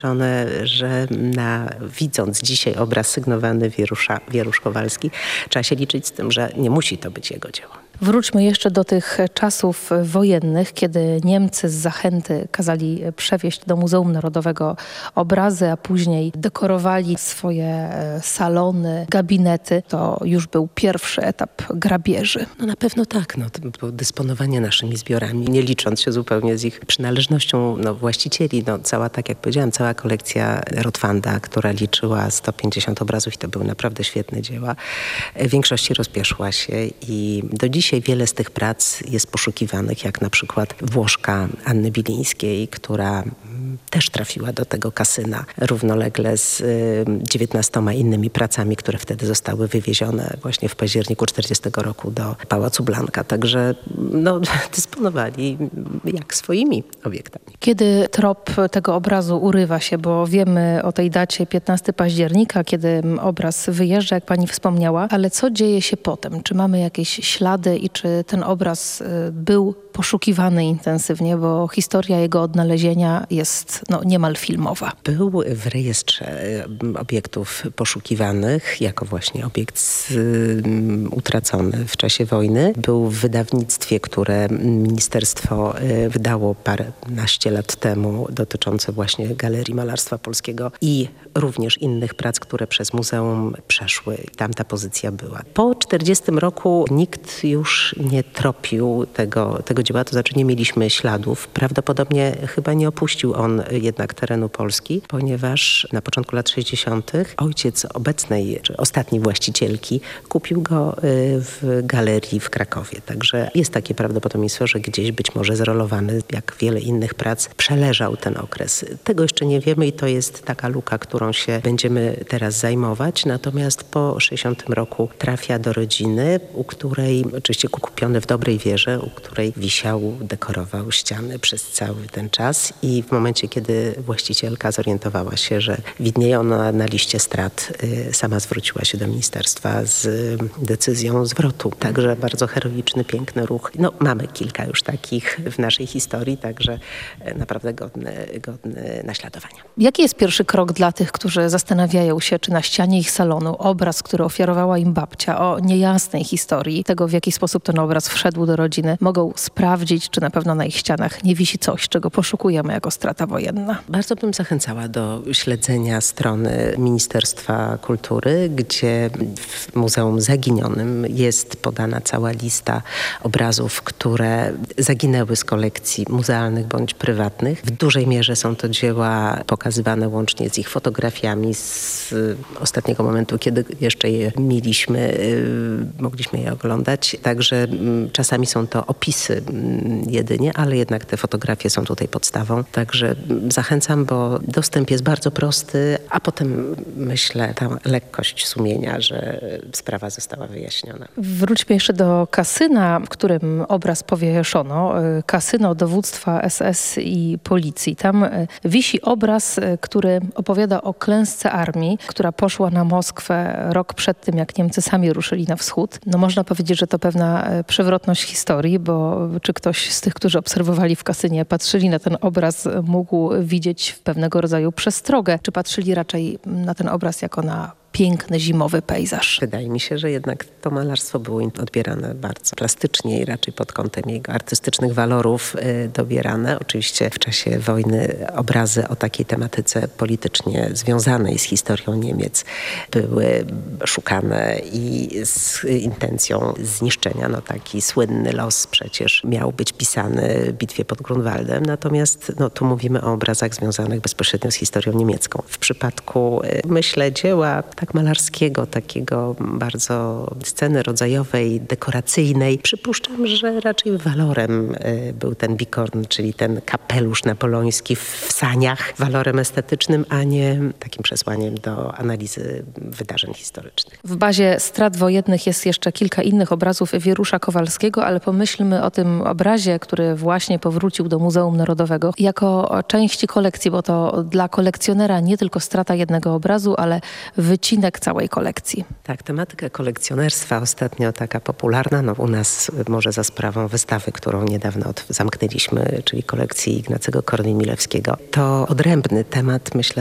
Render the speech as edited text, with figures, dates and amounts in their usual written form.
Że widząc dzisiaj obraz sygnowany Wierusz Kowalski, trzeba się liczyć z tym, że nie musi to być jego dzieło. Wróćmy jeszcze do tych czasów wojennych, kiedy Niemcy z zachęty kazali przewieźć do Muzeum Narodowego obrazy, a później dekorowali swoje salony, gabinety. To już był pierwszy etap grabieży. No na pewno tak. To było dysponowanie naszymi zbiorami, nie licząc się zupełnie z ich przynależnością właścicieli. Cała, tak jak powiedziałam, cała kolekcja Rotwanda, która liczyła 150 obrazów i to były naprawdę świetne dzieła, w większości rozpieszła się i do dzisiaj wiele z tych prac jest poszukiwanych, jak na przykład Włoszka Anny Bilińskiej, która też trafiła do tego kasyna równolegle z 19 innymi pracami, które wtedy zostały wywiezione właśnie w październiku 40 roku do Pałacu Blanka. Także dysponowali jak swoimi obiektami. Kiedy trop tego obrazu urywa się, bo wiemy o tej dacie 15 października, kiedy obraz wyjeżdża, jak pani wspomniała, ale co dzieje się potem? Czy mamy jakieś ślady i czy ten obraz był poszukiwany intensywnie, bo historia jego odnalezienia jest niemal filmowa. Był w rejestrze obiektów poszukiwanych jako właśnie obiekt utracony w czasie wojny. Był w wydawnictwie, które ministerstwo wydało paręnaście lat temu, dotyczące właśnie Galerii Malarstwa Polskiego i również innych prac, które przez muzeum przeszły. Tam ta pozycja była. Po 40 roku nikt już nie tropił tego dzieła, to znaczy nie mieliśmy śladów. Prawdopodobnie chyba nie opuścił on jednak terenu Polski, ponieważ na początku lat 60. ojciec obecnej, czy ostatniej właścicielki kupił go w galerii w Krakowie. Także jest takie prawdopodobieństwo, że gdzieś być może zrolowany, jak wiele innych prac, przeleżał ten okres. Tego jeszcze nie wiemy i to jest taka luka, którą się będziemy teraz zajmować. Natomiast po 60 roku trafia do rodziny, u której, oczywiście kupiony w dobrej wierze, u której wisiał, dekorował ściany przez cały ten czas i w momencie, kiedy właścicielka zorientowała się, że widnieje ona na liście strat, sama zwróciła się do ministerstwa z decyzją zwrotu. Także bardzo heroiczny, piękny ruch. Mamy kilka już takich w naszej historii, także naprawdę godny naśladowania. Jaki jest pierwszy krok dla tych, którzy zastanawiają się, czy na ścianie ich salonu obraz, który ofiarowała im babcia o niejasnej historii, tego w jaki sposób ten obraz wszedł do rodziny, mogą sprawdzić, czy na pewno na ich ścianach nie wisi coś, czego poszukujemy jako strata wojenna? Bardzo bym zachęcała do śledzenia strony Ministerstwa Kultury, gdzie w Muzeum Zaginionym jest podana cała lista obrazów, które zaginęły z kolekcji muzealnych bądź prywatnych. W dużej mierze są to dzieła pokazywane łącznie z ich fotografiami z ostatniego momentu, kiedy jeszcze je mieliśmy, mogliśmy je oglądać. Także czasami są to opisy jedynie, ale jednak te fotografie są tutaj podstawą. Także zachęcam, bo dostęp jest bardzo prosty, a potem myślę, ta lekkość sumienia, że sprawa została wyjaśniona. Wróćmy jeszcze do kasyna, w którym obraz powieszono. Kasyno dowództwa SS i policji. Tam wisi obraz, który opowiada o klęsce armii, która poszła na Moskwę rok przed tym, jak Niemcy sami ruszyli na wschód. Można powiedzieć, że to pewna przewrotność historii, bo czy ktoś z tych, którzy obserwowali w kasynie, patrzyli na ten obraz, mógł widzieć pewnego rodzaju przestrogę, czy patrzyli raczej na ten obraz jako na piękny, zimowy pejzaż? Wydaje mi się, że jednak to malarstwo było odbierane bardzo plastycznie i raczej pod kątem jego artystycznych walorów dobierane. Oczywiście w czasie wojny obrazy o takiej tematyce politycznie związanej z historią Niemiec były szukane i z intencją zniszczenia. Taki słynny los przecież miał być pisany w bitwie pod Grunwaldem. Natomiast tu mówimy o obrazach związanych bezpośrednio z historią niemiecką. W przypadku, myślę, dzieła tak malarskiego, takiego bardzo sceny rodzajowej, dekoracyjnej. Przypuszczam, że raczej walorem był ten bikorn, czyli ten kapelusz napoleoński w saniach, walorem estetycznym, a nie takim przesłaniem do analizy wydarzeń historycznych. W bazie strat wojennych jest jeszcze kilka innych obrazów Wierusza Kowalskiego, ale pomyślmy o tym obrazie, który właśnie powrócił do Muzeum Narodowego jako części kolekcji, bo to dla kolekcjonera nie tylko strata jednego obrazu, ale wycinek odcinek całej kolekcji. Tak, tematyka kolekcjonerstwa ostatnio taka popularna, u nas może za sprawą wystawy, którą niedawno zamknęliśmy, czyli kolekcji Ignacego Korwin-Milewskiego. To odrębny temat, myślę,